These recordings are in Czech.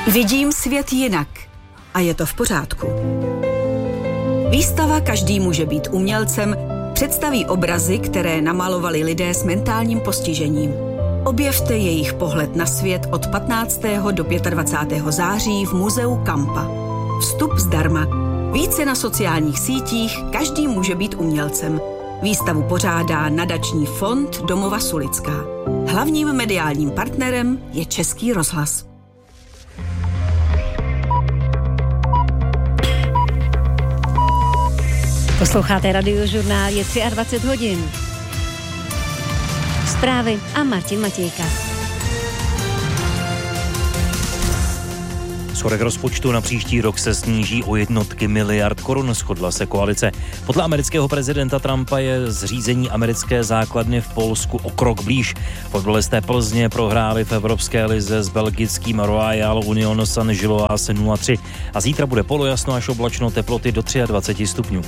Vidím svět jinak a je to v pořádku. Výstava Každý může být umělcem představí obrazy, které namalovali lidé s mentálním postižením. Objevte jejich pohled na svět od 15. do 25. září v muzeu Kampa. Vstup zdarma. Více na sociálních sítích Každý může být umělcem. Výstavu pořádá nadační fond Domova Sulická. Hlavním mediálním partnerem je Český rozhlas. Posloucháte Radiožurnál, je 23 hodin. Zprávy a Martin Matějka. Schodek rozpočtu na příští rok se sníží o jednotky miliard korun, shodla se koalice. Podle amerického prezidenta Trumpa je zřízení americké základny v Polsku o krok blíž. Fotbalisté Plzně prohráli v Evropské lize s belgickým Royal Union Saint-Gilloise 0-3 a zítra bude polojasno až oblačno, teploty do 23 stupňů.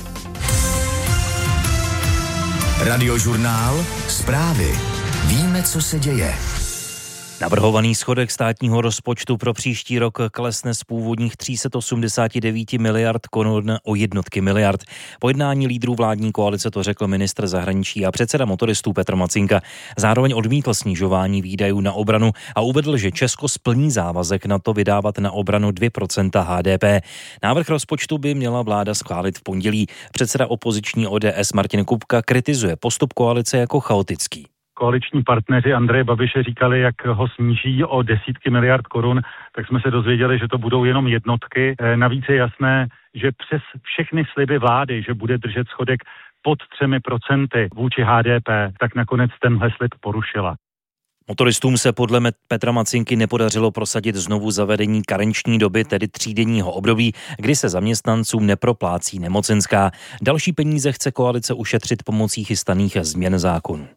Radiožurnál, zprávy. Víme, co se děje. Navrhovaný schodek státního rozpočtu pro příští rok klesne z původních 389 miliard korun o jednotky miliard. Po jednání lídrů vládní koalice to řekl ministr zahraničí a předseda motoristů Petr Macinka. Zároveň odmítl snižování výdajů na obranu a uvedl, že Česko splní závazek na to vydávat na obranu 2% HDP. Návrh rozpočtu by měla vláda schválit v pondělí. Předseda opoziční ODS Martin Kupka kritizuje postup koalice jako chaotický. Koaliční partneři Andreje Babiše říkali, jak ho sníží o desítky miliard korun, tak jsme se dozvěděli, že to budou jenom jednotky. Navíc je jasné, že přes všechny sliby vlády, že bude držet schodek pod 3% vůči HDP, tak nakonec tenhle slib porušila. Motoristům se podle Petra Macinky nepodařilo prosadit znovu zavedení karenční doby, tedy třídenního období, kdy se zaměstnancům neproplácí nemocenská. Další peníze chce koalice ušetřit pomocí chystaných změn zákonů.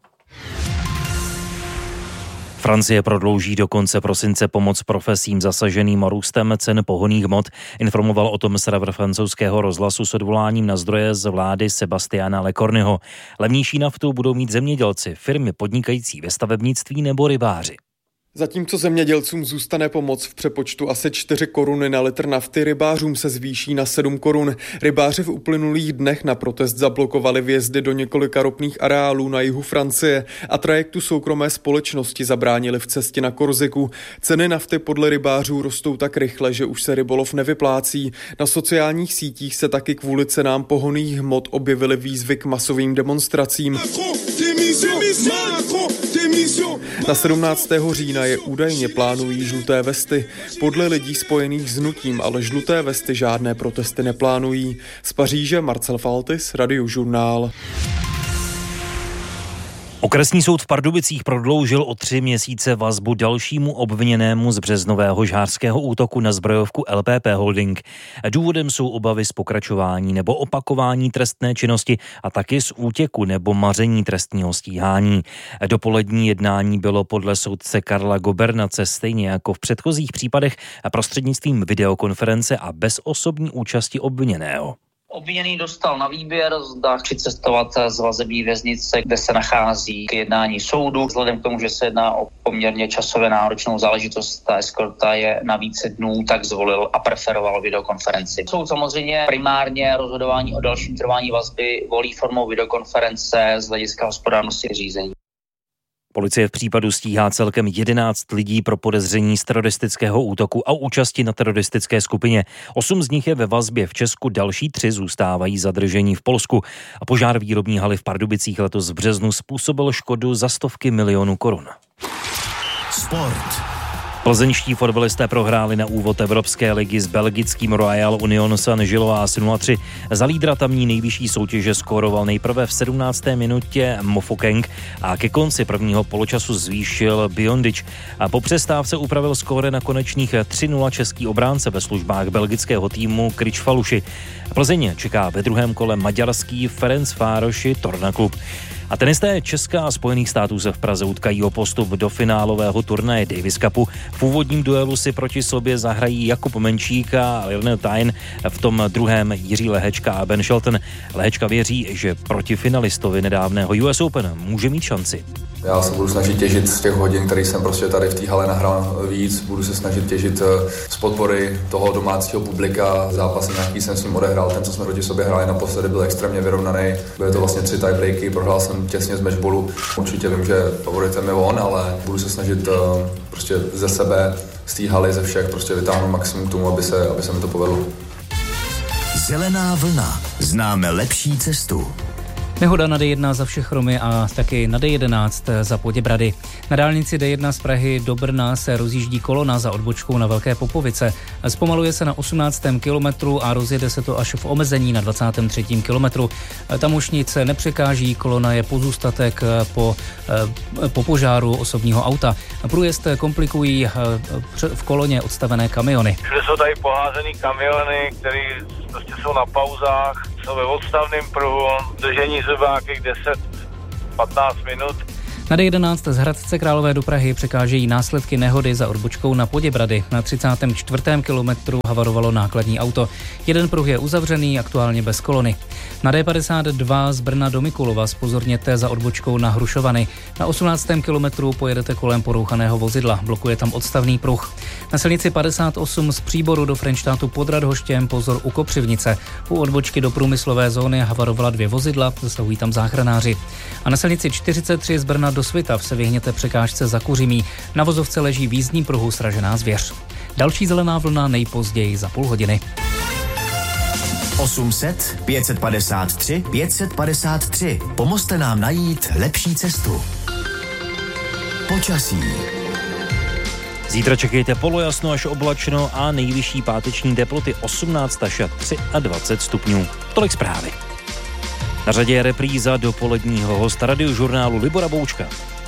Francie prodlouží do konce prosince pomoc profesím zasaženým růstem cen pohonných hmot. Informoval o tom server francouzského rozhlasu s odvoláním na zdroje z vlády Sebastiana Lecornuho. Levnější naftu budou mít zemědělci, firmy podnikající ve stavebnictví nebo rybáři. Zatímco zemědělcům zůstane pomoc v přepočtu asi 4 koruny na litr nafty, rybářům se zvýší na 7 korun. Rybáři v uplynulých dnech na protest zablokovali vjezdy do několika ropných areálů na jihu Francie a trajektu soukromé společnosti zabránili v cestě na Korsiku. Ceny nafty podle rybářů rostou tak rychle, že už se rybolov nevyplácí. Na sociálních sítích se taky kvůli cenám pohonných hmot objevily výzvy k masovým demonstracím. Na 17. října je údajně plánují žluté vesty. Podle lidí spojených s hnutím ale žluté vesty žádné protesty neplánují. Z Paříže Marcel Faltis, Radiožurnál. Okresní soud v Pardubicích prodloužil o 3 měsíce vazbu dalšímu obviněnému z březnového žhářského útoku na zbrojovku LPP Holding. Důvodem jsou obavy z pokračování nebo opakování trestné činnosti a taky z útěku nebo maření trestního stíhání. Dopolední jednání bylo podle soudce Karla Gobernace stejně jako v předchozích případech prostřednictvím videokonference a bez osobní účasti obviněného. Obviněný dostal na výběr, zda chce cestovat z vazební věznice, kde se nachází k jednání soudu. Vzhledem k tomu, že se jedná o poměrně časově náročnou záležitost, ta eskorta je na více dnů, tak zvolil a preferoval videokonferenci. Soud samozřejmě primárně rozhodování o dalším trvání vazby volí formou videokonference z hlediska hospodárnosti řízení. Policie v případu stíhá celkem 11 lidí pro podezření z teroristického útoku a účasti na teroristické skupině. 8 z nich je ve vazbě v Česku, další 3 zůstávají zadržení v Polsku. A požár výrobní haly v Pardubicích letos v březnu způsobil škodu za stovky milionů korun. Sport. Plzeňští fotbalisté prohráli na úvod Evropské ligy s belgickým Royal Union Saint-Gilloise 0-3. Za lídra tamní nejvyšší soutěže skóroval nejprve v 17. minutě Mofokeng a ke konci prvního poločasu zvýšil Biondič. A po přestávce upravil skóre na konečných 3-0 český obránce ve službách belgického týmu Kričfaluši. Plzeň čeká ve druhém kole maďarský Ferencvároši Torna Klub. A tenisté Česka a Spojených států se v Praze utkají o postup do finálového turnaje Davis Cupu. V úvodním duelu si proti sobě zahrají Jakub Menčík a Lionel Tyne, v tom druhém Jiří Lehečka a Ben Shelton. Lehečka věří, že proti finalistovi nedávného US Open může mít šanci. Já se budu snažit těžit z těch hodin, který jsem prostě tady v té hale nahrál víc. Budu se snažit těžit z podpory toho domácího publika. Zápasy nějaký jsem s ním odehrál, ten, co jsme proti sobě hráli naposledy, byl extrémně vyrovnaný. Byly to vlastně 3 tiebreaky, prohrál jsem těsně z matchballu. Určitě vím, že favoritem je on, ale budu se snažit prostě ze sebe, z té haly, ze všech prostě vytáhnout maximum k tomu, aby se mi to povedlo. Zelená vlna. Známe lepší cestu. Nehoda na D1 za Všechromy a taky na D11 za Poděbrady. Na dálnici D1 z Prahy do Brna se rozjíždí kolona za odbočkou na Velké Popovice. Zpomaluje se na 18. kilometru a rozjede se to až v omezení na 23. kilometru. Tam už nic nepřekáží, kolona je pozůstatek po požáru osobního auta. Průjezd komplikují v koloně odstavené kamiony. Všude jsou tady poházený kamiony, které prostě jsou na pauzách, jsou ve odstavném pruhu, držení zubáky 10-15 minut. Na D11 z Hradce Králové do Prahy překážejí následky nehody za odbočkou na Poděbrady. Na 34. kilometru havarovalo nákladní auto. Jeden pruh je uzavřený, aktuálně bez kolony. Na D52 z Brna do Mikulova zpozorněte za odbočkou na Hrušovany. Na 18. kilometru pojedete kolem porouchaného vozidla, blokuje tam odstavný pruh. Na silnici 58 z Příboru do Frenštátu pod Radhoštěm pozor u Kopřivnice. U odbočky do průmyslové zóny havarovala 2 vozidla, zasahují tam záchranáři. A na silnici 43 z Brna do Svitav se vyhněte překážce za Kuřimí. Na vozovce leží v jízdním pruhu sražená zvěř. Další zelená vlna nejpozději za půl hodiny. 800 553 553. Pomozte nám najít lepší cestu. Počasí. Zítra čekejte polojasno až oblačno a nejvyšší páteční teploty 18 až 23 stupňů. Tolik zprávy. Na řadě je repríza dopoledního hosta Radiožurnálu Libora Boučka.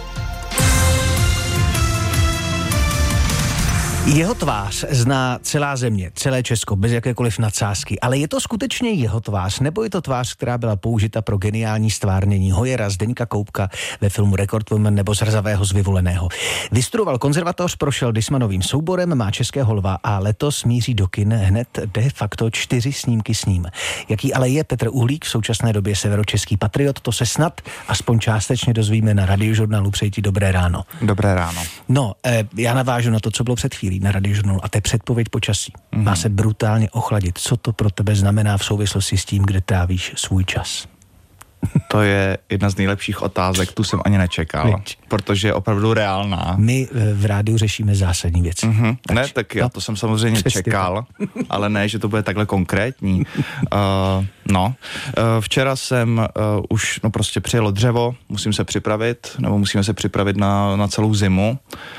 Jeho tvář zná celá země, celé Česko, bez jakékoliv nadsázky, ale je to skutečně jeho tvář, nebo je to tvář, která byla použita pro geniální stvárnění Hojera, Zdeňka Koubka ve filmu Rekordwoman nebo Zrzavého z Vyvoleného. Vystudoval konzervatoř, prošel Dismanovým souborem, má Českého lva a letos míří do kin hned de facto 4 snímky s ním. Jaký ale je Petr Uhlík, v současné době severočeský patriot, to se snad aspoň částečně dozvíme na Radiožurnálu. Přeji ti dobré ráno. Dobré ráno. No, já navážu na to, co bylo před chvílí na Radiožurnálu, a to je předpověď počasí. Má se brutálně ochladit. Co to pro tebe znamená v souvislosti s tím, kde trávíš svůj čas? To je jedna z nejlepších otázek, tu jsem ani nečekal, protože je opravdu reálná. My v rádiu řešíme zásadní věci. Ne, tak já to jsem samozřejmě čekal, ale ne, že to bude takhle konkrétní. Včera jsem už prostě přijelo dřevo, musíme se připravit na celou zimu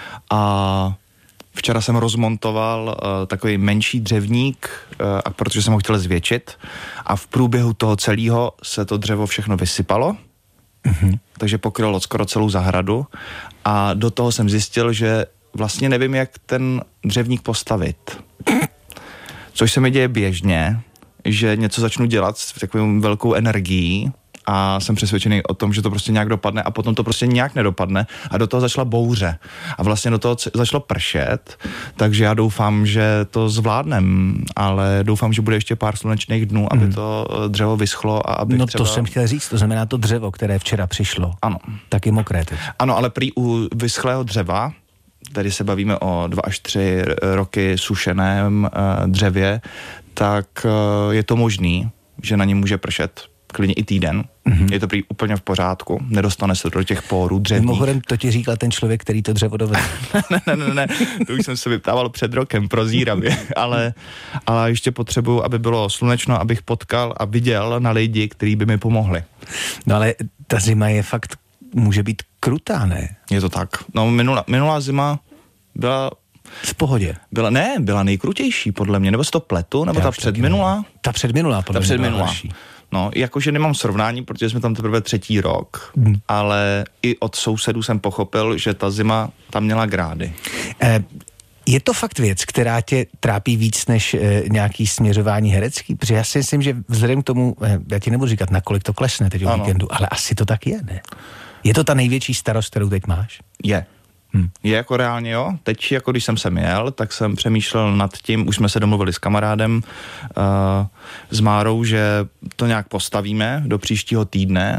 a včera jsem rozmontoval takový menší dřevník, protože jsem ho chtěl zvětšit a v průběhu toho celého se to dřevo všechno vysypalo, takže pokrylo skoro celou zahradu a do toho jsem zjistil, že vlastně nevím, jak ten dřevník postavit. Což se mi děje běžně, že něco začnu dělat s takovou velkou energií a jsem přesvědčený o tom, že to prostě nějak dopadne a potom to prostě nějak nedopadne a do toho začala bouře a vlastně do toho začalo pršet, takže já doufám, že to zvládnem, ale doufám, že bude ještě pár slunečných dnů, aby to dřevo vyschlo a aby to jsem chtěl říct, to znamená to dřevo, které včera přišlo. Ano. Taky mokré teď. Ano, ale prý u vyschlého dřeva, tady se bavíme o 2 až 3 roky sušeném dřevě, tak je to možný, že na něm může pršet klidně i týden. Je to prý úplně v pořádku. Nedostane se do těch pórů dřevních. Mimochodem to ti říkal ten člověk, který to dřevo dovedl. ne, to už jsem se vyptával před rokem prozíravě, ale ještě potřebuju, aby bylo slunečno, abych potkal a viděl na lidi, kteří by mi pomohli. No ale ta zima je fakt, může být krutá, ne? Je to tak. No minulá zima byla v pohodě. Byla nejkrutější podle mě, nebo se to pletu, nebo ta předminulá? Ta předminulá podle mě byla horší. No, jakože nemám srovnání, protože jsme tam teprve 3. rok, ale i od sousedů jsem pochopil, že ta zima tam měla grády. Je to fakt věc, která tě trápí víc než nějaký směřování herecký? Protože já si myslím, že vzhledem k tomu, já ti nebudu říkat, nakolik to klesne teď o víkendu, ale asi to tak je, ne? Je to ta největší starost, kterou teď máš? Je. Je jako reálně, jo. Teď, jako když jsem sem jel, tak jsem přemýšlel nad tím, už jsme se domluvili s kamarádem, s Márou, že to nějak postavíme do příštího týdne,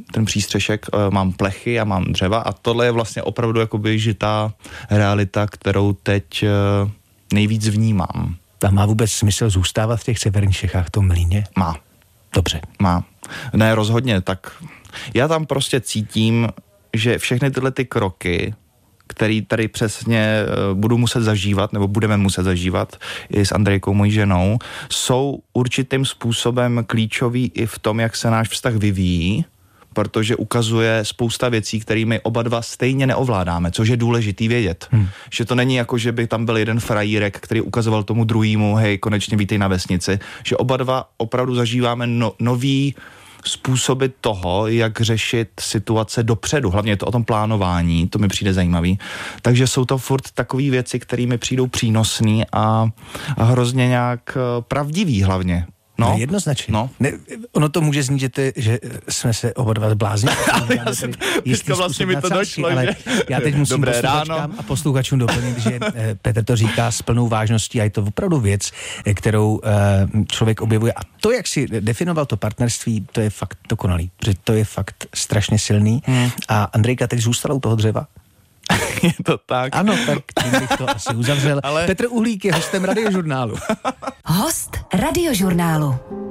ten přístřešek, mám plechy a mám dřeva a tohle je vlastně opravdu jakoby žitá realita, kterou teď nejvíc vnímám. A má vůbec smysl zůstávat v těch severních Čechách, v tom Mlýně? Má. Dobře. Má. Ne, rozhodně, tak já tam prostě cítím, že všechny tyhle ty kroky, který tady přesně budu muset zažívat, nebo budeme muset zažívat i s Andrejkou, mojí ženou, jsou určitým způsobem klíčový i v tom, jak se náš vztah vyvíjí, protože ukazuje spousta věcí, kterými oba dva stejně neovládáme, což je důležitý vědět. Že to není jako, že by tam byl jeden frajírek, který ukazoval tomu druhému, hej, konečně vítej na vesnici, že oba dva opravdu zažíváme nový způsoby toho, jak řešit situace dopředu. Hlavně je to o tom plánování, to mi přijde zajímavý. Takže jsou to furt takové věci, které mi přijdou přínosný a hrozně nějak pravdivý hlavně. No, jednoznačně. No. Ne, ono to může znít, že jsme se oba dva zbláznili. Teďka vlastně mi to došlo, ale já teď musím posluchačkám a posluchačům doplnit, že Petr to říká s plnou vážností a je to opravdu věc, kterou člověk objevuje. A to, jak si definoval to partnerství, to je fakt dokonalý, protože to je fakt strašně silný. A Andrejka teď zůstala u toho dřeva. Je to tak. Ano, tak tím bych to asi uzavřel. Ale... Petr Uhlík je hostem Radiožurnálu. Host Radiožurnálu.